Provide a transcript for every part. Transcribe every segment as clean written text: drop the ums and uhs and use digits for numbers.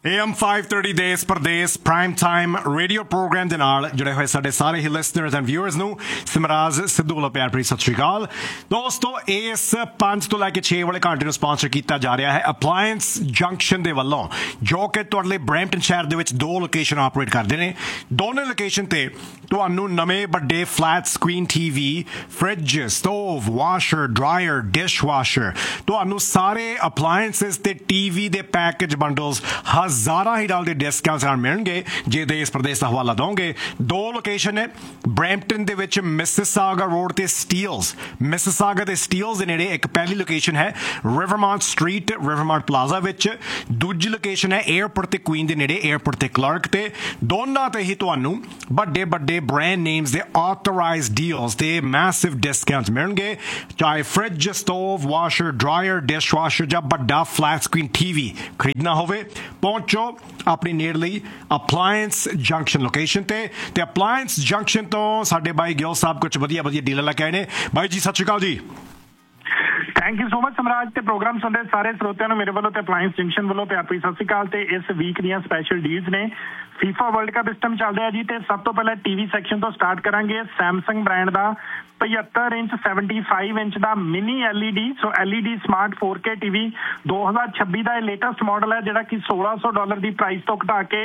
AM 530 ਦੇਸ ਪ੍ਰਦੇਸ prime time radio programme ਦੇ ਨਾਲ ਜੁੜੇ ਹੋਏ ਸਾਡੇ ਸਾਰੇ ਹੀ ਲਿਸਨਰਸ ਐਂਡ ਵਿਊਅਰਸ ਨੂੰ ਸਿਮਰਾਜ ਸਿੱਧੂ ਵੱਲੋਂ ਪਿਆਰ ਭਰੀ ਸਤਿ ਸ਼੍ਰੀ ਅਕਾਲ। ਦੋਸਤੋ, ਇਸ 5 ਤੋਂ ਲੈ ਕੇ 6 ਵਾਲੇ ਘੰਟੇ ਨੂੰ ਸਪਾਂਸਰ ਕੀਤਾ ਜਾ ਰਿਹਾ ਹੈ ਅਪਲਾਇੰਸ ਜੰਕਸ਼ਨ ਦੇ ਵੱਲੋਂ, ਜੋ ਕਿ ਤੁਹਾਡੇ ਲਈ ਬਰੈਂਪਟਨ ਸ਼ਹਿਰ ਦੇ ਵਿੱਚ 2 ਲੋਕੇਸ਼ਨ ਆਪਰੇਟ ਕਰਦੇ ਨੇ। ਦੋਨੇ ਲੋਕੇਸ਼ਨ ਤੇ ਤੁਹਾਨੂੰ ਨਵੇਂ ਵੱਡੇ flat screen TV, fridge, stove, washer, dryer, dish washer, ਤੁਹਾਨੂੰ ਸਾਰੇ ਅਪਲਾਇੰਸਿਸ ਤੇ TV ਦੇ ਪੈਕੇਜ ਬੰਡਲਸ ਹਜ਼ਾਰਾਂ ਹੀ ਡਾਲਰ ਦੇ ਡਿਸਕਾਊਂਟ ਨਾਲ ਮਿਲਣਗੇ ਜੇ ਦੇਸ ਪ੍ਰਦੇਸ਼ ਦਾ ਹਵਾਲਾ ਦੋਗੇ। 2 ਲੋਕੇਸ਼ਨ ਹੈ ਬਰੈਂਪਟਨ ਦੇ ਵਿੱਚ ਮਿਸਿਸਾਗਾ ਰੋਡ ਤੇ ਸਟੀਲਸ, ਮਿਸਿਸਾਗਾ ਤੇ ਸਟੀਲਸ ਦੇ ਨੇੜੇ ਇੱਕ ਪਹਿਲੀ ਲੋਕੇਸ਼ਨ ਹੈ ਰਿਵਰਮਾਉਂਟ ਸਟਰੀਟ, ਰਿਵਰਮਾਉਂਟ ਪਲਾਜ਼ਾ ਵਿੱਚ। ਦੂਜੀ ਲੋਕੇਸ਼ਨ ਹੈ 에ਅਰਪੋਰਟ ਤੇ ਕੁਈਨ ਦੇ ਨੇੜੇ, 에ਅਰਪੋਰਟ ਤੇ ਕਲਰਕ ਤੇ। ਦੋਨਾਂ ਤੇ ਹੀ ਤੁਹਾਨੂੰ ਵੱਡੇ ਵੱਡੇ ਬ੍ਰਾਂਡ ਨੇਮਸ ਦੇ ਆਥੋਰਾਈਜ਼ਡ ਡੀਲਸ ਤੇ ਮੈਸਿਵ ਡਿਸਕਾਊਂਟ ਮਿਲਣਗੇ, ਚਾਹੇ fridge, stove, washer, dryer, dish washer ਜਾਂ ਵੱਡਾ ਫਲੈਟ ਸਕਰੀਨ TV ਖਰੀਦਣਾ ਹੋਵੇ। ਪਹੁੰਚੋ ਆਪਣੀ ਨੇੜਲੀ ਅਪਲਾਇੰਸ ਜੰਕਸ਼ਨ ਲੋਕੇਸ਼ਨ ਤੇ ਅਪਲਾਇੰਸ ਜੰਕਸ਼ਨ ਤੋਂ ਸਾਡੇ ਬਾਈ ਗਿੱਲ ਸਾਹਿਬ ਕੁਝ ਵਧੀਆ ਡੀਲਰ ਲੈ ਕੇ ਆਏ ਨੇ। ਬਾਈ ਜੀ ਸਤਿ ਸ਼੍ਰੀ ਅਕਾਲ ਜੀ। ਥੈਂਕ ਯੂ ਸੋ ਮਚ ਸਮਰਾਜ। ਤੇ ਪ੍ਰੋਗਰਾਮ ਸੁਣਦੇ ਸਾਰੇ ਸਰੋਤਿਆਂ ਨੂੰ ਮੇਰੇ ਵੱਲੋਂ ਤੇ ਅਪਲਾਇੰਸ ਜੰਕਸ਼ਨ ਵੱਲੋਂ ਪਿਆਰ ਭਰੀ ਸਤਿ ਸ਼੍ਰੀ ਅਕਾਲ। ਤੇ ਇਸ ਵੀਕ ਦੀਆਂ ਸਪੈਸ਼ਲ ਡੀਲਸ ਨੇ। FIFA ਵਰਲਡ ਕੱਪ ਇਸ ਟਾਈਮ ਚੱਲ ਰਿਹਾ ਜੀ, ਤੇ ਸਭ ਤੋਂ ਪਹਿਲਾਂ TV ਸੈਕਸ਼ਨ ਤੋਂ ਸਟਾਰਟ ਕਰਾਂਗੇ। ਸੈਮਸੰਗ ਬ੍ਰਾਂਡ ਦਾ 75 ਇੰਚ 75 ਇੰਚ ਦਾ ਮਿਨੀ LED, ਸੋ LED ਸਮਾਰਟ 4K TV 2026 ਦਾ ਇਹ ਲੇਟੈਸਟ ਮਾਡਲ ਹੈ, ਜਿਹੜਾ ਕਿ $1600 ਦੀ ਪ੍ਰਾਈਸ ਤੋਂ ਘਟਾ ਕੇ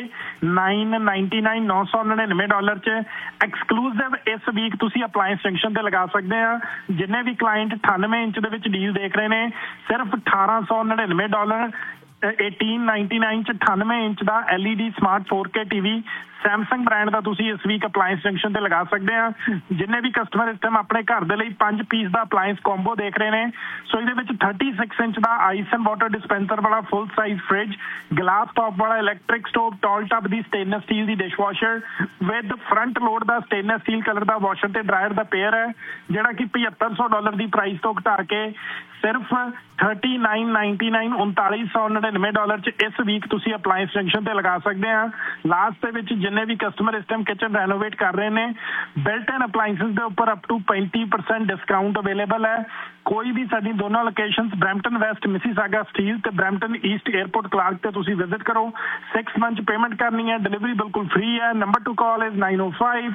$999 ਚ ਐਕਸਕਲੂਸਿਵ ਇਸ ਵੀਕ ਤੁਸੀਂ ਅਪਲਾਇੰਸ ਜੰਕਸ਼ਨ ਤੇ ਲਗਾ ਸਕਦੇ ਆ। ਜਿੰਨੇ ਵੀ ਕਲਾਇੰਟ 98 ਇੰਚ ਦੇ ਵਿੱਚ ਡੀਲ ਦੇਖ ਰਹੇ ਨੇ, ਸਿਰਫ $1899 1899 ਚ 98 ਇੰਚ ਦਾ LED smart 4K TV Samsung brand ਦਾ ਤੁਸੀਂ ਇਸ ਵੀਕ ਅਪਲਾਇੰਸ ਜੰਕਸ਼ਨ ਤੇ ਲਗਾ ਸਕਦੇ ਆ। ਜਿੰਨੇ ਵੀ ਕਸਟਮਰ ਇਸ ਟਾਈਮ ਆਪਣੇ ਘਰ ਦੇ ਲਈ 5 ਪੀਸ ਦਾ ਅਪਲਾਇੰਸ ਕੰਬੋ ਦੇਖ ਰਹੇ ਨੇ, ਸੋ ਇਹਦੇ ਵਿੱਚ 36 inch the ice and water dispenser ਵਾਲਾ full size fridge, glass top ਵਾਲਾ electric stove, tall tub the stainless steel the dish washer with front load the stainless steel colour the washer ਤੇ dryer ਦਾ pair ਹੈ, ਜਿਹੜਾ ਕਿ $7500 ਦੀ price ਤੋਂ ਘਟਾ ਕੇ ਸਿਰਫ $3999 ਚ ਇਸ ਵੀਕ ਤੁਸੀਂ ਅਪਲਾਇੰਸ ਜੰਕਸ਼ਨ ਤੇ ਲਗਾ ਸਕਦੇ ਆ। ਲਾਸਟ ਦੇ ਵਿੱਚ ਜਿੰਨੇ ਵੀ ਕਸਟਮਰ ਇਸ ਟਾਈਮ ਕਿਚਨ ਰੈਨੋਵੇਟ ਕਰ ਰਹੇ ਨੇ, ਬਿਲਟ ਇਨ ਅਪਲਾਇੰਸਿਸ ਦੇ ਉੱਪਰ ਅਪ ਟੂ 35% ਡਿਸਕਾਊਂਟ ਅਵੇਲੇਬਲ ਹੈ। ਕੋਈ ਵੀ ਸਾਡੀ ਦੋਨੋਂ locations Brampton West Mississauga steel ਤੇ ਬਰੈਂਪਟਨ ਈਸਟ 에ਅਰਪੋਰਟ ਕਲਾਰਕ ਤੇ ਤੁਸੀਂ ਵਿਜ਼ਿਟ ਕਰੋ। 6 ਮੰਥ ਪੇਮੈਂਟ ਕਰਨੀ ਹੈ, ਡਿਲੀਵਰੀ ਬਿਲਕੁਲ ਫ੍ਰੀ ਹੈ। Number two call is 905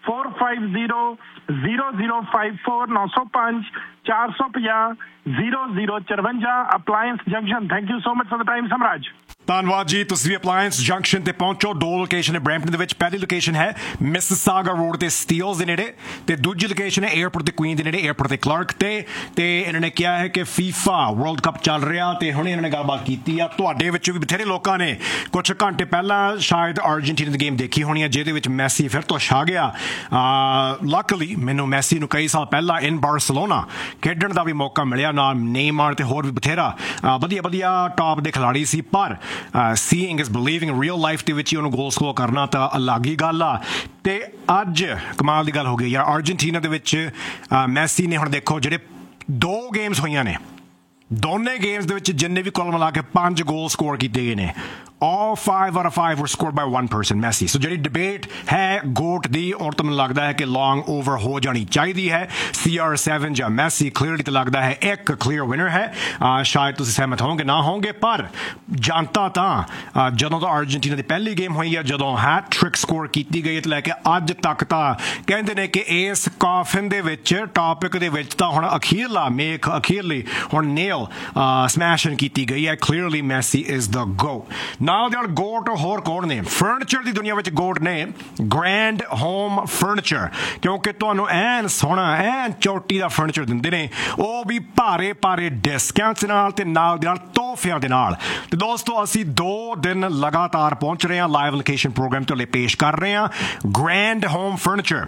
450 905 450 0054 appliance junction. Thank you so much for the time ਸਮਰਾਜ। ਧੰਨਵਾਦ ਜੀ। ਤੁਸੀਂ ਵੀ ਅਪਲਾਇੰਸ ਜੰਕਸ਼ਨ ਤੇ ਪਹੁੰਚੋ। 2 ਲੋਕੇਸ਼ਨ ਹੈ ਬਰੈਂਪਟਨ ਦੇ ਵਿੱਚ। ਪਹਿਲੀ ਲੋਕੇਸ਼ਨ ਹੈ ਮਿਸਿਸਾਗਾ ਰੋਡ ਤੇ ਸਟੀਲਸ ਦੇ ਨੇੜੇ, ਤੇ ਦੂਜੀ ਲੋਕੇਸ਼ਨ ਹੈ 에ਅਰਪੋਰਟ ਤੇ ਕੁਈਨ ਦੇ ਨੇੜੇ, 에ਅਰਪੋਰਟ ਤੇ ਕਲਰਕ ਤੇ ਇਹਨਾਂ ਨੇ ਕਿਹਾ ਹੈ ਕਿ FIFA ਵਰਲਡ ਕੱਪ ਚੱਲ ਰਿਹਾ ਤੇ ਹੁਣੇ ਇਹਨਾਂ ਨੇ ਗੱਲਬਾਤ ਕੀਤੀ ਆ। ਤੁਹਾਡੇ ਵਿੱਚੋਂ ਵੀ ਬਥੇਰੇ ਲੋਕਾਂ ਨੇ ਕੁਝ ਘੰਟੇ ਪਹਿਲਾਂ ਸ਼ਾਇਦ ਅਰਜਨਟੀਨਾ ਦੀ ਗੇਮ ਦੇਖੀ ਹੋਣੀ ਹੈ, ਜਿਹਦੇ ਵਿੱਚ ਮੈਸੀ ਫਿਰ ਤੋਂ ਛਾ ਗਿਆ। ਲੱਕਲੀ ਮੈਨੂੰ ਮੈਸੀ ਨੂੰ ਕਈ ਸਾਲ ਪਹਿਲਾਂ ਇਨ ਬਾਰਸਲੋਨਾ ਖੇਡਣ ਦਾ ਵੀ ਮੌਕਾ ਮਿਲਿਆ, ਨਾਲ ਨੇਮਾਰ ਤੇ ਹੋਰ ਵੀ ਬਥੇਰਾ ਵਧੀਆ ਟਾਪ ਦੇ ਖਿਲਾੜੀ ਸੀ। ਪਰ ਸੀਇੰਗ ਇਜ਼ ਬਿਲੀਵਿੰਗ, ਰੀਅਲ ਲਾਈਫ ਦੇ ਵਿੱਚ ਹੀ ਉਹਨੂੰ ਗੋਲ ਸਕੋਰ ਕਰਨਾ ਤਾਂ ਅਲੱਗ ਹੀ ਗੱਲ ਆ। ਤੇ ਅੱਜ ਕਮਾਲ ਦੀ ਗੱਲ ਹੋ ਗਈ ਯਾਰ, ਅਰਜਨਟੀਨਾ ਦੇ ਵਿੱਚ ਮੈਸੀ ਨੇ ਹੁਣ ਦੇਖੋ ਜਿਹੜੇ 2 ਗੇਮਸ ਹੋਈਆਂ ਨੇ, ਦੋਨੇ ਗੇਮਸ ਦੇ ਵਿੱਚ ਜਿੰਨੇ ਵੀ ਕੁੱਲ ਮਿਲਾ ਕੇ 5 ਗੋਲ ਸਕੋਰ ਕੀਤੇ ਗਏ ਨੇ। All 5 out of 5 were scored by one person, Messi. So ਜਿਹੜੀ ਡਿਬੇਟ ਹੈ ਗੋਟ ਦੀ, ਔਰ ਤਾਂ ਮੈਨੂੰ ਲੱਗਦਾ ਹੈ ਕਿ ਲੌਂਗ ਓਵਰ ਹੋ ਜਾਣੀ ਚਾਹੀਦੀ ਹੈ। CR7 ਜਾਂ ਮੈਸੀ ਕਲੀਅਰਲੀ ਤਾਂ ਲੱਗਦਾ ਹੈ ਇੱਕ ਕਲੀਅਰ ਵਿਨਰ ਹੈ। ਸ਼ਾਇਦ ਤੁਸੀਂ ਸਹਿਮਤ ਹੋਵੋਗੇ ਨਾ ਹੋਵੋਗੇ, ਪਰ ਜਨਤਾ ਤਾਂ ਜਦੋਂ ਤੋਂ ਅਰਜਨਟੀਨਾ ਦੀ ਪਹਿਲੀ ਗੇਮ ਹੋਈ ਹੈ, ਜਦੋਂ ਹੈਟ-ਟ੍ਰਿਕ ਸਕੋਰ ਕੀਤੀ ਗਈ ਤੇ ਲੈ ਕੇ ਅੱਜ ਤੱਕ ਤਾਂ ਕਹਿੰਦੇ ਨੇ ਕਿ ਇਸ ਕਾਫਿਨ ਦੇ ਵਿੱਚ, ਟੌਪਿਕ ਦੇ ਵਿੱਚ ਤਾਂ ਹੁਣ ਅਖੀਰਲੀ ਹੁਣ ਨੇਲ ਸਮੈਸ਼ਨ ਕੀਤੀ ਗਈ ਹੈ। ਕਲੀਅਰਲੀ ਮੈਸੀ ਇਜ਼ ਦ ਗੋ। ਨਾਲ ਦੇ ਨਾਲ ਗੋਟ ਹੋਰ ਕੌਣ ਨੇ? ਫਰਨੀਚਰ ਦੀ ਦੁਨੀਆ ਵਿੱਚ ਗੋਟ ਨੇ ਗ੍ਰੈਂਡ ਹੋਮ ਫਰਨੀਚਰ, ਕਿਉਂਕਿ ਤੁਹਾਨੂੰ ਐਨ ਸੋਹਣਾ ਐਨ ਚੋਟੀ ਦਾ ਫਰਨੀਚਰ ਦਿੰਦੇ ਨੇ, ਉਹ ਵੀ ਭਾਰੇ ਡਿਸਕਾਊਂਟਸ ਨਾਲ ਤੇ ਨਾਲ ਦੇ ਨਾਲ ਤੋਹਫਿਆਂ ਦੇ ਨਾਲ। ਤੇ ਦੋਸਤੋ, ਅਸੀਂ 2 ਦਿਨ ਲਗਾਤਾਰ ਪਹੁੰਚ ਰਹੇ ਹਾਂ, ਲਾਈਵ ਲੋਕੇਸ਼ਨ ਪ੍ਰੋਗਰਾਮ ਤੋਂ ਲਈ ਪੇਸ਼ ਕਰ ਰਹੇ ਹਾਂ। Grand home furniture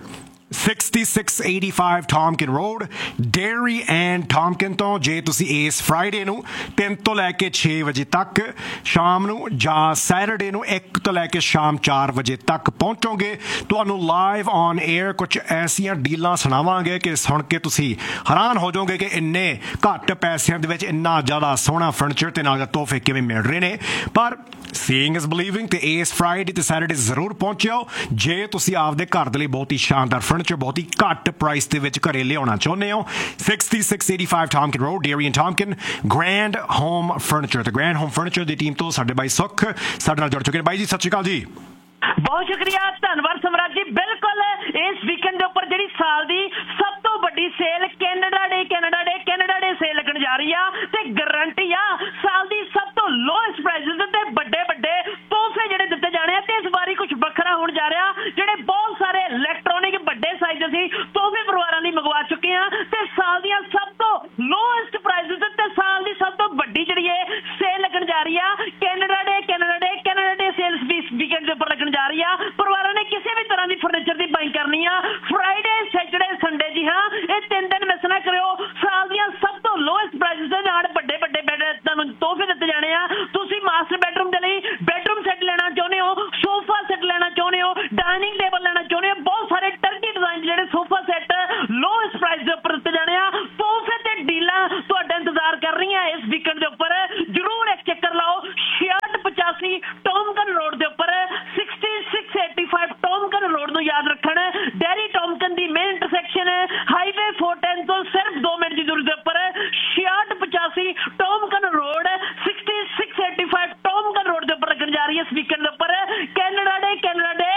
6685 Tompkin Road, Derry and Tompkin ਤੋਂ। ਜੇ ਤੁਸੀਂ ਇਸ ਫਰਾਈਡੇ ਨੂੰ 3 ਤੋਂ ਲੈ ਕੇ 6 ਵਜੇ ਤੱਕ ਸ਼ਾਮ ਨੂੰ, ਜਾਂ ਸੈਟਰਡੇ ਨੂੰ 1 ਤੋਂ ਲੈ ਕੇ ਸ਼ਾਮ 4 ਵਜੇ ਤੱਕ ਪਹੁੰਚੋਗੇ, ਤੁਹਾਨੂੰ ਲਾਈਵ ਔਨ 에ਅਰ ਕੁਝ ਐਸੀਆਂ ਡੀਲਾਂ ਸੁਣਾਵਾਂਗੇ ਕਿ ਸੁਣ ਕੇ ਤੁਸੀਂ ਹੈਰਾਨ ਹੋ ਜਾਓਗੇ ਕਿ ਇੰਨੇ ਘੱਟ ਪੈਸਿਆਂ ਦੇ ਵਿੱਚ ਇੰਨਾ ਜ਼ਿਆਦਾ ਸੋਹਣਾ ਫਰਨੀਚਰ ਤੇ ਨਾਲ ਤੋਹਫੇ ਕਿਵੇਂ ਮਿਲ ਰਹੇ ਨੇ। ਪਰ ਸੀਇੰਗ ਇਜ਼ ਬਲੀਵਿੰਗ ਤੇ ਇਸ ਫਰਾਈਡੇ ਤੇ ਸੈਟਰਡੇ ਜ਼ਰੂਰ ਪਹੁੰਚਿਓ ਜੇ ਤੁਸੀਂ ਆਪਦੇ ਘਰ ਦੇ ਲਈ ਬਹੁਤ ਹੀ ਸ਼ਾਨਦਾਰ ਫਰਨੀਚਰ ਬਹੁਤ ਹੀ ਘੱਟ ਪ੍ਰਾਈਸ ਦੇ ਵਿੱਚ ਘਰੇ ਲਿਆਉਣਾ ਚਾਹੁੰਦੇ ਹੋ 6685 Tompkin Road, Darien Tompkin, Grand Home Furniture ਤੇ Grand Home Furniture ਦੀ ਟੀਮ ਤੋਂ ਸਾਡੇ ਬਾਈ ਸੁੱਖ ਸਾਡੇ ਨਾਲ ਜੁੜ ਚੁੱਕੇ ਨੇ। ਬਾਈ ਜੀ ਸਤਿ ਸ਼੍ਰੀ ਅਕਾਲ ਜੀ। ਬਹੁਤ ਸ਼ੁਕਰੀਆ, ਧੰਨਵਾਦ ਸਮਰਾਟ ਜੀ। ਬਿਲਕੁਲ ਇਸ ਵੀਕਐਂਡ ਦੇ ਉੱਪਰ ਜਿਹੜੀ ਸਾਲ ਦੀ ਸਭ ਤੋਂ ਵੱਡੀ ਸੇਲ ਕੈਨੇਡਾ ਡੇ ਸੇਲ ਲੱਗਣ ਜਾ ਰਹੀ ਆ ਤੇ ਗਾਰੰਟੀ ਆ ਸਾਲ ਦੀ ਸਭ ਤੋਂ ਲੋਐਸਟ ਪ੍ਰਾਈਸਿਸ ਤੇ ਵੱਡੇ ਤੋਹਫੇ ਜਿਹੜੇ ਦਿੱਤੇ ਜਾਣੇ ਆ ਤੇ ਇਸ ਵਾਰੀ ਕੁਝ ਵੱਖਰਾ ਹੋਣ ਜਾ ਰਿਹਾ। ਜਿਹੜੇ ਬਹੁਤ ਸਾਰੇ ਇਲੈਕਟ੍ਰੋਨਿਕ ਵੱਡੇ ਸਾਈਜ਼ ਅਸੀਂ ਤੋਹਫੇ ਪਰਿਵਾਰਾਂ ਲਈ ਮੰਗਵਾ ਚੁੱਕੇ ਆ ਤੇ ਸਾਲ ਦੀਆਂ ਸਭ ਤੋਂ ਲੋਐਸਟ ਪ੍ਰਾਈਸਿਸ ਤੇ ਸਾਲ ਦੀ ਸਭ ਤੋਂ ਵੱਡੀ ਜਿਹੜੀ ਇਹ ਸੇਲ ਲੱਗਣ ਜਾ ਰਹੀ ਆ। ਕੈਨੇਡਾ ਡੇ ਸੇਲਸ ਵੀ ਵੀਕਐਂਡ ਦੇ ਉੱਪਰ ਲੱਗਣ ਜਾ ਰਹੀ ਆ। ਪਰਿਵਾਰਾਂ ਨੇ ਕਿਸੇ ਵੀ ਤਰ੍ਹਾਂ ਦੀ ਫਰਨੀਚਰ ਦੀ ਬਾਈਂਗ ਕਰਨੀ ਆ ਫਰਾਈਡੇ ਸੈਟਰਡੇ ਸੰਡੇ, ਜੀ ਹਾਂ ਇਹ 3 ਦਿਨ ਮਿਸ ਨਾ ਕਰਿਓ। ਸਾਲ ਦੀਆਂ ਸਭ ਤੋਂ ਲੋਐਸਟ ਪ੍ਰਾਈਸਿਸ ਦੇ ਨਾਲ ਵੱਡੇ ਬੈੱਡ ਤੁਹਾਨੂੰ ਤੋਹਫੇ ਦਿੱਤੇ ਜਾਣੇ ਆ। ਤੁਸੀਂ ਮਾਸਟਰ ਬੈਡਰੂਮ ਦੇ ਲਈ ਬੈਡਰੂਮ ਸੈੱਟ ਲੈਣਾ ਚਾਹੁੰਦੇ ਹੋ, ਸੋਫਾ ਸੈੱਟ ਲੈਣਾ ਚਾਹੁੰਦੇ ਹੋ, ਡਾਈਨਿੰਗ ਟੇਬਲ ਲੈਣਾ ਚਾਹੁੰਦੇ ਹੋ, ਬਹੁਤ ਸਾਰੇ ਟਰਕੀ ਡਿਜ਼ਾਈਨ ਜਿਹੜੇ ਸੋਫਾ ਸੈੱਟ ਲੋਐਸਟ ਪ੍ਰਾਈਸ ਦੇ ਉੱਪਰ ਦਿੱਤੇ ਜਾਣੇ ਆ। ਤੋਹਫੇ ਤੇ ਡੀਲਾਂ ਤੁਹਾਡਾ ਇੰਤਜ਼ਾਰ ਕਰ ਰਹੀਆਂ ਇਸ ਵੀਕਐਂਡ ਦੇ ਉੱਪਰ। ਜ਼ਰੂਰ ਇੱਕ ਚੱਕਰ ਲਾਓ 6685 ਟੌਮਕਨ ਰੋਡ ਦੇ ਉੱਪਰ 6685 ਟੌਮਕਨ ਰੋਡ ਨੂੰ ਯਾਦ ਰੱਖਣ। ਡੈਰੀ ਟੌਮਕਨ ਦੀ ਮੇਨ ਇੰਟਰਸੈਕਸ਼ਨ ਹਾਈਵੇ 410 ਤੋਂ ਸਿਰਫ 2 ਮਿੰਟ ਦੀ ਦੂਰੀ ਦੇ ਉੱਪਰ 6685 ਟੌਮਕਨ ਰੋਡ 6685 ਟੌਮਕਨ ਰੋਡ ਦੇ ਉੱਪਰ ਲੱਗਣ ਜਾ ਰਹੀ ਹੈ ਇਸ ਵੀਕਐਂਡ ਦੇ ਉੱਪਰ ਕੈਨੇਡਾ ਡੇ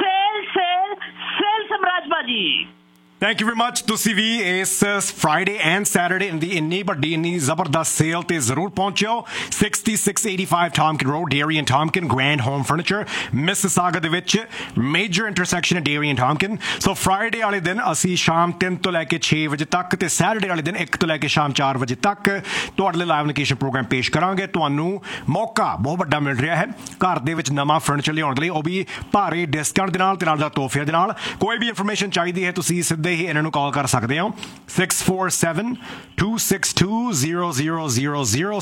ਸੇਲ ਸਮਰਾਜ ਬਾਜੀ। Thank you very much. ਤੁਸੀਂ ਵੀ ਇਸ ਫਰਾਈਡੇ ਐਂਡ ਸੈਟਰਡੇ ਦੀ ਇੰਨੀ ਵੱਡੀ ਇੰਨੀ ਜ਼ਬਰਦਸਤ ਸੇਲ ਤੇ ਜ਼ਰੂਰ ਪਹੁੰਚਿਓ 6685 Tompkin Road, Darien Tompkin, Grand Home Furniture, Mississauga ਦੇ ਵਿੱਚ ਮੇਜਰ ਇੰਟਰਸੈਕਸ਼ਨ ਹੈ Darien Tompkin। ਸੋ ਫਰਾਈਡੇ ਵਾਲੇ ਦਿਨ ਅਸੀਂ ਸ਼ਾਮ 3 ਤੋਂ ਲੈ ਕੇ 6 ਵਜੇ ਤੱਕ ਤੇ ਸੈਟਰਡੇ ਵਾਲੇ ਦਿਨ 1 ਤੋਂ ਲੈ ਕੇ ਸ਼ਾਮ 4 ਵਜੇ ਤੱਕ ਤੁਹਾਡੇ ਲਈ ਲਾਈਵ ਲੋਕੇਸ਼ਨ ਪ੍ਰੋਗਰਾਮ ਪੇਸ਼ ਕਰਾਂਗੇ। ਤੁਹਾਨੂੰ ਮੌਕਾ ਬਹੁਤ ਵੱਡਾ ਮਿਲ ਰਿਹਾ ਹੈ ਘਰ ਦੇ ਵਿੱਚ ਨਵਾਂ ਫਰਨੀਚਰ ਲਿਆਉਣ ਦੇ ਲਈ, ਉਹ ਵੀ ਭਾਰੀ ਡਿਸਕਾਊਂਟ ਦੇ ਨਾਲ ਤੇ ਨਾਲ ਦਾ ਤੋਹਫਿਆਂ ਦੇ ਨਾਲ। ਕੋਈ ਵੀ ਇਨਫੋਰਮੇਸ਼ਨ ਚਾਹੀਦੀ ਹੈ ਤੁਸੀਂ ਸਿੱਧੇ ਹੀ ਇਹਨਾਂ ਨੂੰ ਕਾਲ ਕਰ ਸਕਦੇ ਹੋ 647-262-0000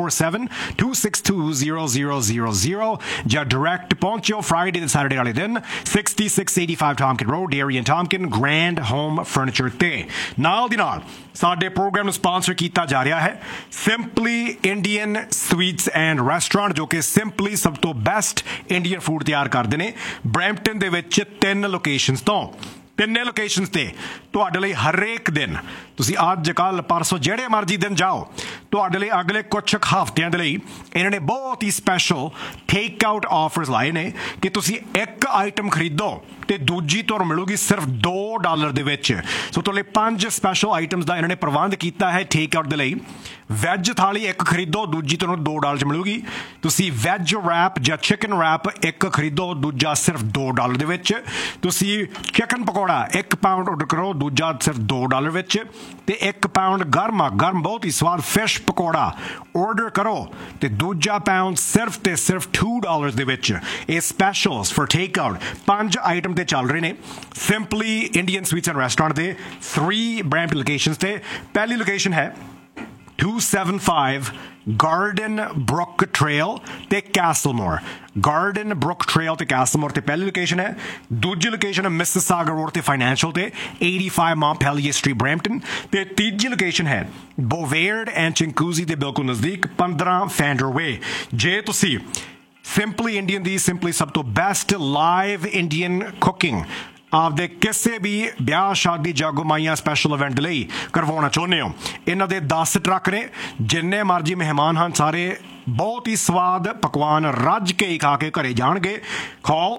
647-262-0000 ਜਾਂ ਡਾਇਰੈਕਟ ਪਹੁੰਚੋ ਫਰਾਈਡੇ ਤੇ ਸੈਟਰਡੇ ਵਾਲੇ ਦਿਨ 6685 Tompkin Road, Darien Tompkin, Grand Home Furniture ਤੇ। ਨਾਲ ਦੀ ਨਾਲ ਸਾਡੇ ਪ੍ਰੋਗਰਾਮ ਨੂੰ ਸਪਾਂਸਰ ਕੀਤਾ ਜਾ ਰਿਹਾ ਹੈ simply Indian sweets and restaurant, ਜੋ ਕਿ ਸਿੰਪਲੀ ਸਭ ਤੋਂ ਬੈਸਟ ਇੰਡੀਅਨ ਫੂਡ ਤਿਆਰ ਕਰਦੇ ਨੇ ਬਰੈਂਪਟਨ ਦੇ ਵਿੱਚ 3 ਲੋਕੇਸ਼ਨਸ ਤੋਂ। 3 ਲੋਕੇਸ਼ਨਸ ਤੇ ਤੁਹਾਡੇ ਲਈ ਹਰੇਕ ਦਿਨ ਤੁਸੀਂ ਅੱਜ ਕੱਲ੍ਹ ਪਰਸੋਂ ਜਿਹੜੇ ਮਰਜ਼ੀ ਦਿਨ ਜਾਓ ਤੁਹਾਡੇ ਲਈ ਅਗਲੇ ਕੁਝ ਹਫ਼ਤਿਆਂ ਦੇ ਲਈ ਇਹਨਾਂ ਨੇ ਬਹੁਤ ਹੀ ਸਪੈਸ਼ਲ ਟੇਕ ਆਊਟ ਆਫਰਸ ਲਾਏ ਨੇ ਕਿ ਤੁਸੀਂ ਇੱਕ ਆਈਟਮ ਖਰੀਦੋ ਤੇ ਦੂਜੀ ਤੁਹਾਨੂੰ ਮਿਲੂਗੀ ਸਿਰਫ $2 ਦੇ ਵਿੱਚ। ਸੋ ਤੁਹਾਡੇ 5 ਸਪੈਸ਼ਲ ਆਈਟਮਸ ਦਾ ਇਹਨਾਂ ਨੇ ਪ੍ਰਬੰਧ ਕੀਤਾ ਹੈ ਟੇਕ ਆਊਟ ਦੇ ਲਈ। ਵੈਜ ਥਾਲੀ ਇੱਕ ਖਰੀਦੋ ਦੂਜੀ ਤੁਹਾਨੂੰ $2 'ਚ ਮਿਲੂਗੀ। ਤੁਸੀਂ ਵੈਜ ਰੈਪ ਜਾਂ ਚਿਕਨ ਰੈਪ ਇੱਕ ਖਰੀਦੋ ਦੂਜਾ ਸਿਰਫ $2 ਦੇ ਵਿੱਚ। ਤੁਸੀਂ ਚਿਕਨ ਪਕੌੜਾ 1 ਪਾਊਂਡ ਆਰਡਰ ਕਰੋ ਦੂਜਾ ਸਿਰਫ $2 ਵਿੱਚ ਤੇ 1 ਪਾਊਂਡ ਗਰਮ ਬਹੁਤ ਹੀ ਸਵਾਦ ਫਿਸ਼ ਪਕੌੜਾ ਆਰਡਰ ਕਰੋ ਤੇ ਦੂਜਾ ਪਾਊਂਡ ਸਿਰਫ ਤੇ ਸਿਰਫ $2 ਦੇ ਵਿੱਚ। ਇਹ ਸਪੈਸ਼ਲਸ ਫॉर ਟੇਕ ਆਊਟ 5 ਆਈਟਮ ਤੇ ਚੱਲ ਰਹੇ ਨੇ simply Indian sweets and restaurant ਦੇ 3 ਬ੍ਰੈਂਡ ਲੋਕੇਸ਼ਨਸ ਤੇ। ਪਹਿਲੀ ਲੋਕੇਸ਼ਨ ਹੈ 275 Garden Brook Trail ਤੇ Castlemore, Garden Brook Trail ਤੇ Castlemore ਤੇ ਪਹਿਲੀ ਲੋਕੇਸ਼ਨ ਹੈ। ਦੂਜੀ ਲੋਕੇਸ਼ਨ ਹੈ Mississauga Road ਤੇ Financial ਤੇ 85 Montpelier Street, Brampton ਤੇ ਤੀਜੀ ਲੋਕੇਸ਼ਨ ਹੈ Bovaird and Chinguacousy ਦੇ ਬਿਲਕੁਲ ਨਜ਼ਦੀਕ 15 Fander Way। ਜੇ ਤੁਸੀਂ ਸਿੰਪਲੀ ਇੰਡੀਅਨ ਦੀ ਸਿੰਪਲੀ ਸਭ ਤੋਂ ਬੈਸਟ ਲਾਈਵ ਇੰਡੀਅਨ ਕੁਕਿੰਗ ਆਪਦੇ ਕਿਸੇ ਵੀ ਵਿਆਹ ਸ਼ਾਦੀ ਜਾਗੋ ਮਾਈਆਂ ਸਪੈਸ਼ਲ ਇਵੈਂਟ ਲਈ ਕਰਵਾਉਣਾ ਚਾਹੁੰਦੇ ਹੋ ਇਹਨਾਂ ਦੇ 10 ਟਰੱਕ ਨੇ। ਜਿੰਨੇ ਮਰਜ਼ੀ ਮਹਿਮਾਨ ਹਨ ਸਾਰੇ ਬਹੁਤ ਹੀ ਸਵਾਦ ਪਕਵਾਨ ਰੱਜ ਕੇ ਹੀ ਖਾ ਕੇ ਘਰੇ ਜਾਣਗੇ। ਕਾਲ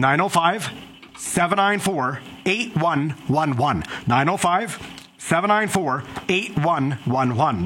905-794-8111 905-794-8111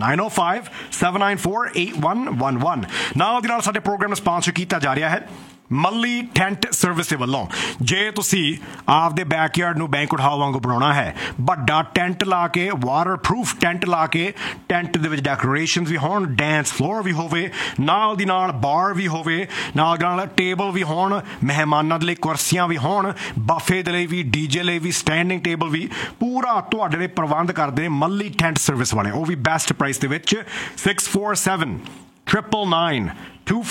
905-794-8111। ਨਾਲ ਦੀ ਨਾਲ ਸਾਡੇ ਪ੍ਰੋਗਰਾਮ ਨੂੰ ਸਪਾਂਸਰ ਕੀਤਾ ਜਾ ਰਿਹਾ ਹੈ ਮੱਲੀ ਟੈਂਟ ਸਰਵਿਸ ਦੇ ਵੱਲੋਂ। ਜੇ ਤੁਸੀਂ ਆਪਦੇ ਬੈਕਯਾਰਡ ਨੂੰ ਬੈਂਕੁਏਟ ਹਾਲ ਵਾਂਗੂ ਬਣਾਉਣਾ ਹੈ ਵੱਡਾ ਟੈਂਟ ਲਾ ਕੇ ਵਾਟਰਪ੍ਰੂਫ ਟੈਂਟ ਲਾ ਕੇ ਟੈਂਟ ਦੇ ਵਿੱਚ ਡੈਕੋਰੇਸ਼ਨਸ ਵੀ ਹੋਣ, ਡਾਂਸ ਫਲੋਰ ਵੀ ਹੋਵੇ, ਨਾਲ ਦੀ ਨਾਲ ਬਾਰ ਵੀ ਹੋਵੇ, ਨਾਲ ਦੀ ਨਾਲ ਟੇਬਲ ਵੀ ਹੋਣ, ਮਹਿਮਾਨਾਂ ਦੇ ਲਈ ਕੁਰਸੀਆਂ ਵੀ ਹੋਣ, ਬਫੇ ਦੇ ਲਈ ਵੀ, ਡੀਜੇ ਲਈ ਵੀ, ਸਟੈਂਡਿੰਗ ਟੇਬਲ ਵੀ, ਪੂਰਾ ਤੁਹਾਡੇ ਲਈ ਪ੍ਰਬੰਧ ਕਰਦੇ ਨੇ ਮੱਲੀ ਟੈਂਟ ਸਰਵਿਸ ਵਾਲੇ, ਉਹ ਵੀ ਬੈਸਟ ਪ੍ਰਾਈਸ ਦੇ ਵਿੱਚ।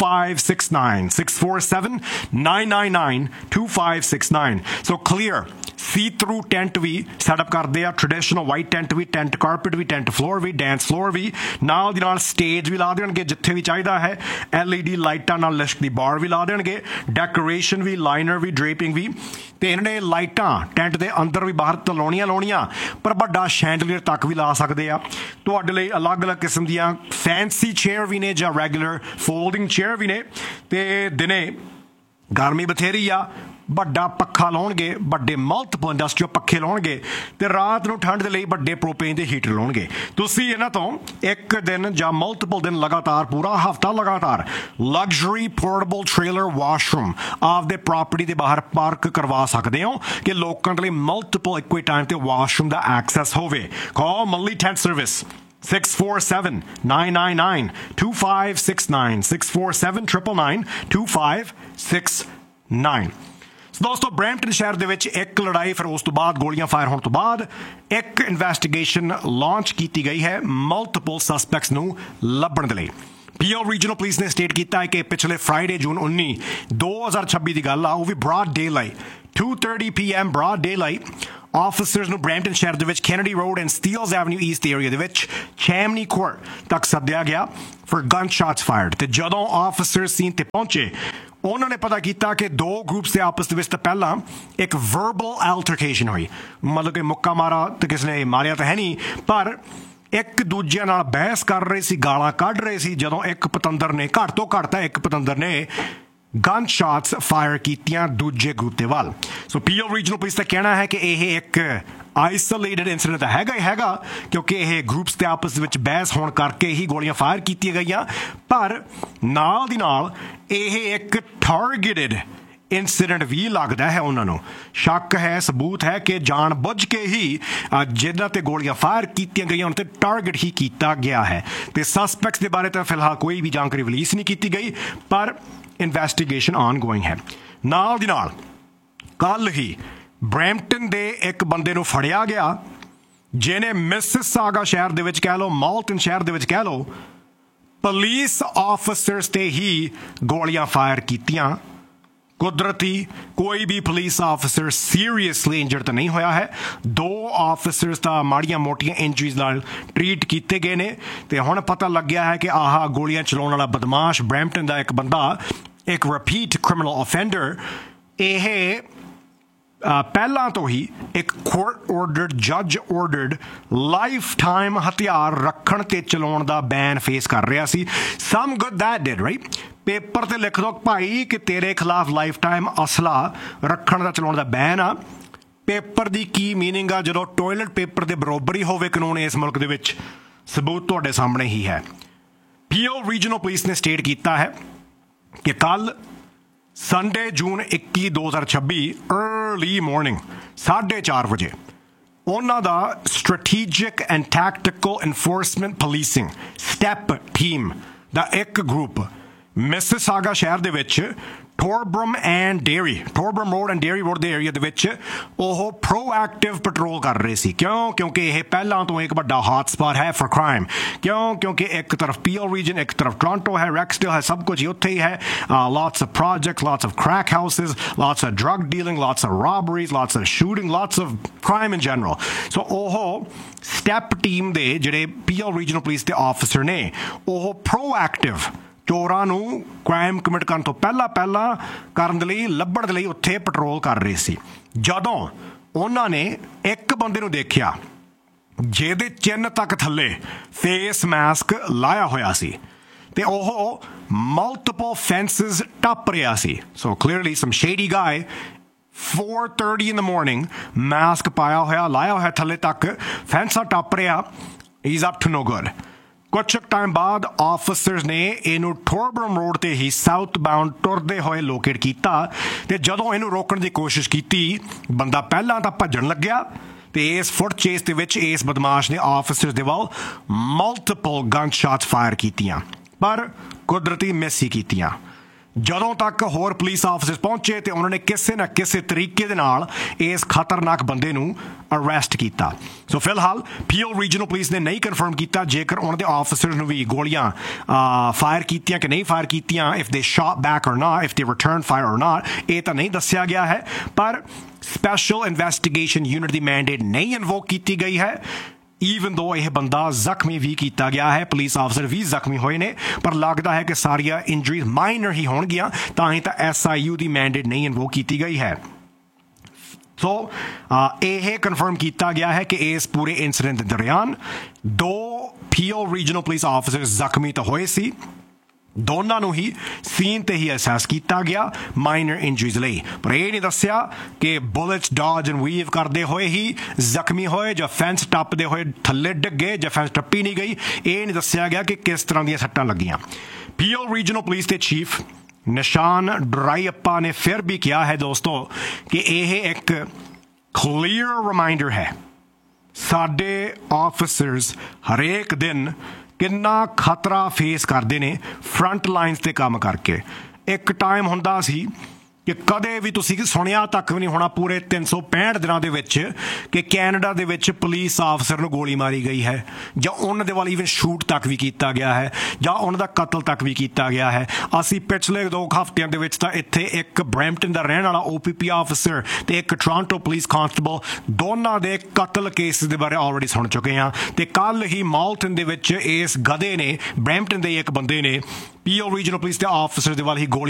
647-999-2569 647-999-2569 So clear ਸੀ ਥਰੂ ਟੈਂਟ ਵੀ ਸੈਟਅਪ ਕਰਦੇ ਆ, ਟ੍ਰੈਡੀਸ਼ਨਲ ਵਾਈਟ ਟੈਂਟ ਵੀ, ਟੈਂਟ ਕਾਰਪਟ ਵੀ, ਟੈਂਟ ਫਲੋਰ ਵੀ, ਡੈਂਸ ਫਲੋਰ ਵੀ, ਨਾਲ ਦੀ ਨਾਲ ਸਟੇਜ ਵੀ ਲਾ ਦੇਣਗੇ ਜਿੱਥੇ ਵੀ ਚਾਹੀਦਾ ਹੈ, LED ਲਾਈਟਾਂ ਨਾਲ ਲਿਸ਼ਕਦੀ ਬਾਰ ਵੀ ਲਾ ਦੇਣਗੇ, ਡੈਕੋਰੇਸ਼ਨ ਵੀ, ਲਾਈਨਰ ਵੀ, ਡਰੇਪਿੰਗ ਵੀ, ਤੇ ਇਹਨਾਂ ਨੇ ਲਾਈਟਾਂ ਟੈਂਟ ਦੇ ਅੰਦਰ ਵੀ ਬਾਹਰ ਤਾਂ ਲਾਉਣੀਆਂ ਪਰ ਵੱਡਾ ਸ਼ੈਂਡਲੀਅਰ ਤੱਕ ਵੀ ਲਾ ਸਕਦੇ ਆ। ਤੁਹਾਡੇ ਲਈ ਅਲੱਗ-ਅਲੱਗ ਕਿਸਮ ਦੀਆਂ ਫੈਂਸੀ ਚੇਅਰ ਵੀ ਨੇ ਜਾਂ ਰੈਗੂਲਰ ਫੋਲਡਿੰਗ ਚੇਅਰ ਵੀ ਨੇ, ਤੇ ਦਿਨੇ ਗਰਮੀ ਬਥੇਰੀ ਆ, ਵੱਡਾ ਪੱਖਾ ਲਾਉਣਗੇ, ਵੱਡੇ ਮਲਟੀਪਲ ਇੰਡਸਟਰੀਅਲ ਪੱਖੇ ਲਾਉਣਗੇ, ਤੇ ਰਾਤ ਨੂੰ ਠੰਡ ਦੇ ਲਈ ਵੱਡੇ ਪ੍ਰੋਪੇਨ ਦੇ ਹੀਟਰ ਲਾਉਣਗੇ। ਤੁਸੀਂ ਇਹਨਾਂ ਤੋਂ ਇੱਕ ਦਿਨ ਜਾਂ ਮਲਟੀਪਲ ਦਿਨ ਲਗਾਤਾਰ, ਪੂਰਾ ਹਫ਼ਤਾ ਲਗਾਤਾਰ ਲਗਜ਼ਰੀ ਪੋਰਟੇਬਲ ਟ੍ਰੇਲਰ ਵਾਸ਼ਰੂਮ ਆਪਦੇ ਪ੍ਰਾਪਰਟੀ ਦੇ ਬਾਹਰ ਪਾਰਕ ਕਰਵਾ ਸਕਦੇ ਹੋ ਕਿ ਲੋਕਾਂ ਦੇ ਲਈ ਮਲਟੀਪਲ ਇੱਕੋ ਹੀ ਟਾਈਮ ਤੇ ਵਾਸ਼ਰੂਮ ਦਾ ਐਕਸੈਸ ਹੋਵੇ। ਕਾਲ ਮੱਲੀ ਟੈਂਟ ਸਰਵਿਸ 647-999-2569 647-999-2569। ਦੋਸਤੋ, ਬਰੈਂਪਟਨ ਸ਼ਹਿਰ ਦੇ ਵਿੱਚ ਇੱਕ ਲੜਾਈ, ਫਿਰ ਉਸ ਤੋਂ ਬਾਅਦ ਗੋਲੀਆਂ ਫਾਇਰ ਹੋਣ ਤੋਂ ਬਾਅਦ ਇੱਕ ਇਨਵੈਸਟੀਗੇਸ਼ਨ ਲਾਂਚ ਕੀਤੀ ਗਈ ਹੈ ਮਲਟੀਪਲ ਸਸਪੈਕਟਸ ਨੂੰ ਲੱਭਣ ਦੇ ਲਈ। ਪੀਓ ਰੀਜਨਲ ਪੁਲਿਸ ਨੇ ਸਟੇਟ ਕੀਤਾ ਹੈ ਕਿ ਪਿਛਲੇ ਫਰਾਈਡੇ ਜੂਨ 19, 2026 ਦੀ ਗੱਲ ਆ, ਉਹ ਵੀ ਬ੍ਰੌਡ ਡੇ ਲਾਈਟ 2:30 PM ਬ੍ਰੌਡ ਡੇ ਲਾਈਟ ਆਫਿਸਰਸ ਨੂੰ ਬਰੈਂਪਟਨ ਸ਼ਹਿਰ ਦੇ ਵਿੱਚ Kennedy road and Steeles avenue East area ਦੇ ਵਿੱਚ ਚੈਮਨੀ ਕੋਰਟ ਤੱਕ ਸੱਦਿਆ ਗਿਆ ਫॉर ਗਨ ਸ਼ਾਟਸ ਫਾਇਰਡ। ਤੇ ਜਦੋਂ ਆਫਿਸਰਸ ਸੀਨ ਤੇ ਪਹੁੰਚੇ, ਉਹਨਾਂ ਨੇ ਪਤਾ ਕੀਤਾ ਕਿ ਦੋ ਗਰੁੱਪਸ ਦੇ ਆਪਸ ਦੇ ਵਿੱਚ ਤਾਂ ਪਹਿਲਾਂ ਇੱਕ ਵਰਬਲ ਐਲਟਰਕੇਸ਼ਨ ਹੋਈ, ਮਤਲਬ ਕਿ ਮੁੱਕਾ ਮਾਰਾ ਤੇ ਕਿਸੇ ਨੇ ਮਾਰਿਆ ਤਾਂ ਹੈ ਨਹੀਂ, ਪਰ ਇੱਕ ਦੂਜੇ ਨਾਲ ਬਹਿਸ ਕਰ ਰਹੇ ਸੀ, ਗਾਲਾਂ ਕੱਢ ਰਹੇ ਸੀ, ਜਦੋਂ ਇੱਕ ਪਤੰਦਰ ਨੇ, ਘੱਟ ਤੋਂ ਘੱਟ ਤਾਂ ਇੱਕ ਪਤੰਦਰ ਨੇ ਗਨ ਸ਼ਾਟਸ ਫਾਇਰ ਕੀਤੀਆਂ ਦੂਜੇ ਗਰੁੱਪ ਦੇ ਵੱਲ। ਸੋ ਪੀਓ ਰੀਜਨਲ ਪੁਲਿਸ ਦਾ ਕਹਿਣਾ ਹੈ ਕਿ ਇਹ ਇੱਕ ਆਈਸੋਲੇਟਡ ਇਨਸੀਡੈਂਟ ਤਾਂ ਹੈਗਾ ਕਿਉਂਕਿ ਇਹ ਗਰੁੱਪਸ ਦੇ ਆਪਸ ਵਿੱਚ ਬਹਿਸ ਹੋਣ ਕਰਕੇ ਹੀ ਗੋਲੀਆਂ ਫਾਇਰ ਕੀਤੀਆਂ ਗਈਆਂ, ਪਰ ਨਾਲ ਦੀ ਨਾਲ ਇਹ ਇੱਕ ਟਾਰਗੇਟਡ ਇਨਸੀਡੈਂਟ ਵੀ ਲੱਗਦਾ ਹੈ। ਉਹਨਾਂ ਨੂੰ ਸ਼ੱਕ ਹੈ, ਸਬੂਤ ਹੈ ਕਿ ਜਾਣ ਬੁੱਝ ਕੇ ਹੀ ਜਿਨ੍ਹਾਂ ਤੇ ਗੋਲੀਆਂ ਫਾਇਰ ਕੀਤੀਆਂ ਗਈਆਂ ਉਹਨਾਂ ਤੇ ਟਾਰਗੇਟ ਹੀ ਕੀਤਾ ਗਿਆ ਹੈ। ਤੇ ਸਸਪੈਕਟਸ ਦੇ ਬਾਰੇ ਤਾਂ ਫਿਲਹਾਲ ਕੋਈ ਵੀ ਜਾਣਕਾਰੀ ਰਿਲੀਜ਼ ਨਹੀਂ ਕੀਤੀ ਗਈ, ਪਰ ਇਨਵੈਸਟੀਗੇਸ਼ਨ ਆਨਗੋਇੰਗ ਹੈ। ਨਾਲ ਦੀ ਨਾਲ ਕੱਲ ਹੀ ਬਰੈਂਪਟਨ ਦੇ ਇੱਕ ਬੰਦੇ ਨੂੰ ਫੜਿਆ ਗਿਆ ਜਿਹਨੇ ਮਿਸਿਸਾਗਾ ਸ਼ਹਿਰ ਦੇ ਵਿੱਚ ਕਹਿ ਲਓ, ਮਾਲਟਨ ਸ਼ਹਿਰ ਦੇ ਵਿੱਚ ਕਹਿ ਲਓ, ਪੁਲਿਸ ਆਫਿਸਰਸ ਤੇ ਹੀ ਗੋਲੀਆਂ ਫਾਇਰ ਕੀਤੀਆਂ। ਕੁਦਰਤੀ ਕੋਈ ਵੀ ਪੁਲਿਸ ਆਫਿਸਰ ਸੀਰੀਅਸਲੀ ਇੰਜਰਡ ਤਾਂ ਨਹੀਂ ਹੋਇਆ ਹੈ, ਦੋ ਆਫਿਸਰਸ ਤਾਂ ਮਾੜੀਆਂ ਮੋਟੀਆਂ ਇੰਜਰੀਜ਼ ਨਾਲ ਟਰੀਟ ਕੀਤੇ ਗਏ ਨੇ। ਤੇ ਹੁਣ ਪਤਾ ਲੱਗਿਆ ਹੈ ਕਿ ਆਹ ਗੋਲੀਆਂ ਚਲਾਉਣ ਵਾਲਾ ਬਦਮਾਸ਼ ਬਰੈਂਪਟਨ ਦਾ ਇੱਕ ਬੰਦਾ, ਇੱਕ ਰਿਪੀਟ ਕ੍ਰਿਮੀਨਲ ਆਫੈਂਡਰ, ਇਹ ਪਹਿਲਾਂ ਤੋਂ ਹੀ ਇੱਕ ਕੋਰਟ ਆਰਡਰਡ, ਜੱਜ ਆਰਡਰਡ ਲਾਈਫ ਟਾਈਮ ਹਥਿਆਰ ਰੱਖਣ ਤੇ ਚਲਾਉਣ ਦਾ ਬੈਨ ਫੇਸ ਕਰ ਰਿਹਾ ਸੀ। ਸਮ good that did right, paper ਤੇ ਲਿਖ ਦੋ ਭਾਈ ਕਿ ਤੇਰੇ ਖਿਲਾਫ ਲਾਈਫ ਟਾਈਮ ਅਸਲਾ ਰੱਖਣ ਦਾ ਚਲਾਉਣ ਦਾ ਬੈਨ ਆ। ਪੇਪਰ ਦੀ ਕੀ ਮੀਨਿੰਗ ਆ ਜਦੋਂ ਟੋਇਲਟ ਪੇਪਰ ਦੇ ਬਰਾਬਰ ਹੀ ਹੋਵੇ ਕਾਨੂੰਨ ਇਸ ਮੁਲਕ ਦੇ ਵਿੱਚ? ਸਬੂਤ ਤੁਹਾਡੇ ਸਾਹਮਣੇ ਹੀ ਹੈ। ਪੀਓ ਰੀਜਨਲ ਪੁਲਿਸ ਨੇ ਸਟੇਟ ਕੀਤਾ ਹੈ ਕਿ ਕੱਲ ਸੰਡੇ ਜੂਨ 21, 2026 अर्ਲੀ ਮਾਰਨਿੰਗ 4:30 ਵਜੇ ਉਹਨਾਂ ਦਾ strategic and tactical enforcement policing step team ਦਾ ਇੱਕ ਗਰੁੱਪ ਮਿਸਿਸਾਗਾ ਸ਼ਹਿਰ ਦੇ ਵਿੱਚ ਟੋਰਬਰਮ ਰੋਡ ਐਂਡ ਡੇਅਰੀ ਰੋਡ ਦੇ ਏਰੀਆ ਦੇ ਵਿੱਚ ਉਹ ਪ੍ਰੋਐਕਟਿਵ ਪੈਟਰੋਲ ਕਰ ਰਹੇ ਸੀ। ਕਿਉਂਕਿ ਇਹ ਪਹਿਲਾਂ ਤੋਂ ਇੱਕ ਵੱਡਾ ਹੌਟ ਸਪੌਟ ਹੈ ਫॉर ਕ੍ਰਾਈਮ। ਕਿਉਂਕਿ ਇੱਕ ਤਰਫ ਪੀਓ ਰੀਜਨ, ਇੱਕ ਤਰਫ ਟੋਰਾਂਟੋ ਹੈ, ਰੈਕਸਡੇਲ ਹੈ, ਸਭ ਕੁਝ ਉੱਥੇ ਹੀ ਹੈ। lots of projects, lots of crack houses, lots of drug dealing, lots of robberies, lots of shooting, lots of crime in general. So ਉਹ ਸਟੈਪ ਟੀਮ ਦੇ ਜਿਹੜੇ ਪੀਓ ਰੀਜਨਲ ਪੁਲਿਸ ਦੇ ਆਫਿਸਰ ਨੇ, ਉਹ ਪ੍ਰੋਐਕਟਿਵ ਚੋਰਾਂ ਨੂੰ ਕ੍ਰਾਈਮ ਕਮਿਟ ਕਰਨ ਤੋਂ ਪਹਿਲਾਂ ਕਰਨ ਦੇ ਲਈ, ਲੱਭਣ ਦੇ ਲਈ ਉੱਥੇ ਪੈਟਰੋਲ ਕਰ ਰਹੇ ਸੀ। ਜਦੋਂ ਉਹਨਾਂ ਨੇ ਇੱਕ ਬੰਦੇ ਨੂੰ ਦੇਖਿਆ ਜਿਹਦੇ ਚਿੰਨ੍ਹ ਤੱਕ ਥੱਲੇ ਫੇਸ ਮਾਸਕ ਲਾਇਆ ਹੋਇਆ ਸੀ ਤੇ ਉਹ ਮਲਟੀਪਲ ਫੈਂਸਸ ਟੱਪ ਰਿਹਾ ਸੀ। ਸੋ ਕਲੀਅਰਲੀ ਸਮ ਸ਼ੇਡੀ ਗਾਏ 4:30 in the morning, ਮਾਸਕ ਪਾਇਆ ਹੋਇਆ, ਲਾਇਆ ਹੋਇਆ ਥੱਲੇ ਤੱਕ, ਫੈਂਸਾਂ ਟੱਪ ਰਿਹਾ। He's up to no good. ਕੁਛ ਟਾਈਮ ਬਾਅਦ ਆਫਿਸਰਸ ਨੇ ਇਹਨੂੰ ਟੋਰਬਰਮ ਰੋਡ ਤੇ ਹੀ ਸਾਊਥ ਬਾਉਂਡ ਤੁਰਦੇ ਹੋਏ ਲੋਕੇਟ ਕੀਤਾ ਤੇ ਜਦੋਂ ਇਹਨੂੰ ਰੋਕਣ ਦੀ ਕੋਸ਼ਿਸ਼ ਕੀਤੀ, ਬੰਦਾ ਪਹਿਲਾਂ ਤਾਂ ਭੱਜਣ ਲੱਗਿਆ ਤੇ ਇਸ ਫੁੱਟ ਚੇਸ ਦੇ ਵਿੱਚ ਇਸ ਬਦਮਾਸ਼ ਨੇ ਆਫਿਸਰਸ ਦੇ ਵੱਲ ਮਲਟੀਪਲ ਗਨ ਸ਼ਾਟਸ ਫਾਇਰ ਕੀਤੀਆਂ, ਪਰ ਕੁਦਰਤੀ ਮਿਸ ਹੀ ਕੀਤੀਆਂ। ਜਦੋਂ ਤੱਕ ਹੋਰ ਪੁਲਿਸ ਆਫਿਸਰਸ ਪਹੁੰਚੇ ਤੇ ਉਹਨਾਂ ਨੇ ਕਿਸੇ ਨਾ ਕਿਸੇ ਤਰੀਕੇ ਦੇ ਨਾਲ ਇਸ ਖਤਰਨਾਕ ਬੰਦੇ ਨੂੰ ਅਰੈਸਟ ਕੀਤਾ। ਸੋ ਫਿਲਹਾਲ ਪੀਓ ਰੀਜਨਲ ਪੁਲਿਸ ਨੇ ਨਹੀਂ ਕਨਫਰਮ ਕੀਤਾ ਜੇਕਰ ਉਹਨਾਂ ਦੇ ਆਫਿਸਰਸ ਨੂੰ ਵੀ ਗੋਲੀਆਂ ਫਾਇਰ ਕੀਤੀਆਂ ਕਿ ਨਹੀਂ ਫਾਇਰ ਕੀਤੀਆਂ, ਇਫ ਦੇ ਸ਼ਾਟ ਬੈਕ ਔਰ ਨਾਟ, ਇਫ ਦੇ ਰਿਟਰਨ ਫਾਇਰ ਔਰ ਨਾਟ, ਇਹ ਤਾਂ ਨਹੀਂ ਦੱਸਿਆ ਗਿਆ ਹੈ। ਪਰ ਸਪੈਸ਼ਲ ਇਨਵੈਸਟੀਗੇਸ਼ਨ ਯੂਨਿਟ ਦੀ ਮੈਂਡੇਟ ਨਹੀਂ ਇਨਵੋਕ ਕੀਤੀ ਗਈ ਹੈ ਈਵਨ ਦੋ ਇਹ ਬੰਦਾ ਜ਼ਖਮੀ ਵੀ ਕੀਤਾ ਗਿਆ ਹੈ ਪੁਲਿਸ ਅਫਸਰ ਵੀ ਜ਼ਖਮੀ ਹੋਏ ਨੇ ਪਰ ਲੱਗਦਾ ਹੈ ਕਿ ਸਾਰੀਆਂ ਇੰਜਰੀਜ਼ ਮਾਈਨਰ ਹੀ ਹੋਣਗੀਆਂ ਤਾਂ ਹੀ ਤਾਂ SIU ਦੀ ਮੈਂਡੇਟ ਨਹੀਂ ਇਨਵੋਕ ਕੀਤੀ ਗਈ ਹੈ ਸੋ ਇਹ ਕਨਫਰਮ ਕੀਤਾ ਗਿਆ ਹੈ ਕਿ ਇਸ ਪੂਰੇ ਇਨਸੀਡੈਂਟ ਦੇ ਦੌਰਾਨ 2 PO ਰੀਜਨਲ ਪੁਲਿਸ ਆਫਿਸਰ ਜ਼ਖਮੀ ਤਾਂ ਹੋਏ ਸੀ ਦੋਨਾਂ ਨੂੰ ਹੀ ਸੀਨ ਤੇ ਹੀ ਅਸੈਸ ਕੀਤਾ ਗਿਆ ਮਾਈਨਰ ਇੰਜਰੀਜ਼ ਲਈ ਪਰ ਇਹ ਨਹੀਂ ਦੱਸਿਆ ਕਿ ਬੁਲੇਟਸ ਡੌਜ ਐਂਡ ਵੀਵ ਕਰਦੇ ਹੋਏ ਹੀ ਜ਼ਖਮੀ ਹੋਏ ਜਾਂ ਫੈਂਸ ਟੱਪਦੇ ਹੋਏ ਥੱਲੇ ਡਿੱਗੇ ਜਾਂ ਫੈਂਸ ਟੱਪੀ ਨਹੀਂ ਗਈ ਇਹ ਨਹੀਂ ਦੱਸਿਆ ਗਿਆ ਕਿ ਕਿਸ ਤਰ੍ਹਾਂ ਦੀਆਂ ਸੱਟਾਂ ਲੱਗੀਆਂ PO ਰੀਜਨਲ ਪੁਲਿਸ ਦੇ ਚੀਫ ਨਿਸ਼ਾਨ ਡਰਾਈਅੱਪਾ ਨੇ ਫਿਰ ਵੀ ਕਿਹਾ ਹੈ ਦੋਸਤੋ ਕਿ ਇਹ ਇੱਕ ਕਲੀਅਰ ਰਿਮਾਈਂਡਰ ਹੈ ਸਾਡੇ ਆਫਿਸਰਸ ਹਰੇਕ ਦਿਨ ਕਿੰਨਾ ਖਤਰਾ ਫੇਸ ਕਰਦੇ ਨੇ ਫਰੰਟ ਲਾਈਨਸ ਤੇ ਕੰਮ ਕਰਕੇ ਇੱਕ ਟਾਈਮ ਹੁੰਦਾ ਸੀ ਕਿ ਕਦੇ ਵੀ ਤੁਸੀਂ ਸੁਣਿਆ ਤੱਕ ਵੀ ਨਹੀਂ ਹੋਣਾ ਪੂਰੇ 365 ਦਿਨਾਂ ਦੇ ਵਿੱਚ ਕਿ ਕੈਨੇਡਾ ਦੇ ਵਿੱਚ ਪੁਲਿਸ ਅਫਸਰ ਨੂੰ ਗੋਲੀ ਮਾਰੀ ਗਈ ਹੈ ਜਾਂ ਉਹਨਾਂ ਦੇ ਵੱਲ ਈਵਨ ਸ਼ੂਟ ਤੱਕ ਵੀ ਕੀਤਾ ਗਿਆ ਹੈ ਜਾਂ ਉਹਨਾਂ ਦਾ ਕਤਲ ਤੱਕ ਵੀ ਕੀਤਾ ਗਿਆ ਹੈ ਅਸੀਂ ਪਿਛਲੇ 2 ਹਫ਼ਤਿਆਂ ਦੇ ਵਿੱਚ ਤਾਂ ਇੱਥੇ ਇੱਕ ਬਰੈਂਪਟਨ ਦਾ ਰਹਿਣ ਵਾਲਾ OPP ਅਫਸਰ ਤੇ ਇੱਕ ਟੋਰਾਂਟੋ ਪੁਲਿਸ ਕਾਂਸਟੇਬਲ ਦੋਨਾਂ ਦੇ ਕਤਲ ਕੇਸ ਦੇ ਬਾਰੇ ਆਲਰੇਡੀ ਸੁਣ ਚੁੱਕੇ ਹਾਂ ਤੇ ਕੱਲ ਹੀ ਮਾਲਟਨ ਦੇ ਵਿੱਚ ਇਸ ਗਧੇ ਨੇ ਬਰੈਂਪਟਨ ਦੇ ਇੱਕ ਬੰਦੇ ਨੇ PO ਰੀਜਨਲ ਪੁਲਿਸ ਦੇ ਅਫਸਰ ਦੇ ਵੱਲ ਹੀ ਗੋਲੀ